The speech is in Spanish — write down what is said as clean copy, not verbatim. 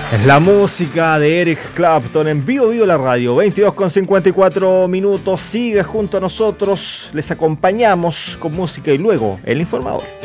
Es la música de Eric Clapton en Vivo la Radio, 22:54. Sigue junto a nosotros, les acompañamos con música y luego el informador.